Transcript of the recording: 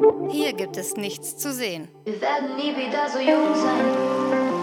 Hier gibt es nichts zu sehen. Wir werden nie wieder so jung sein.